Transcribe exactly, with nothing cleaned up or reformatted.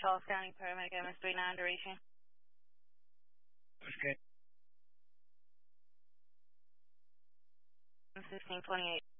Charles County Paramedic M S three nine duration. Okay. sixteen twenty-eight.